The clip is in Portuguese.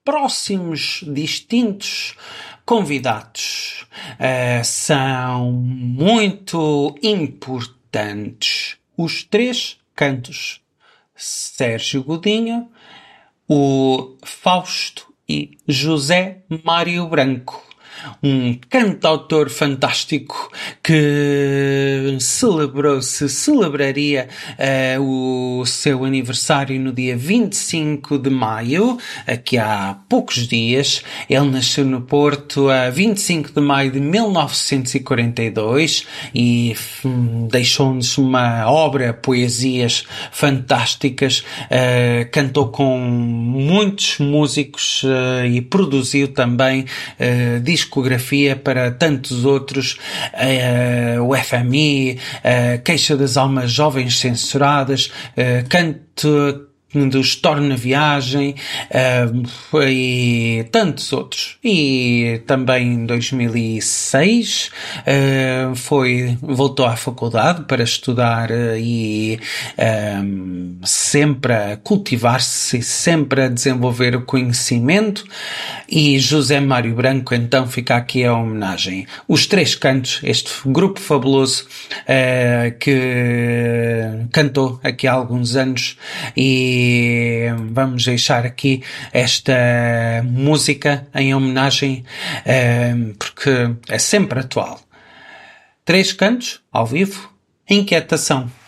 próximos distintos convidados são muito importantes. Os três cantos: Sérgio Godinho, o Fausto e José Mário Branco. Um cantautor fantástico que celebraria o seu aniversário no dia 25 de maio, aqui há poucos dias. Ele nasceu no Porto a 25 de maio de 1942 e deixou-nos uma obra, poesias fantásticas, cantou com muitos músicos e produziu também discografia para tantos outros, o FMI, Queixa das Almas Jovens Censuradas, Canto dos Torna Viagem, e tantos outros. E também em 2006 voltou à faculdade para estudar e sempre a cultivar-se, sempre a desenvolver o conhecimento. E José Mário Branco, então, fica aqui a homenagem. Os Três Cantos, este grupo fabuloso que cantou aqui há alguns anos, e vamos deixar aqui esta música em homenagem, porque é sempre atual. Três Cantos, ao vivo, Inquietação.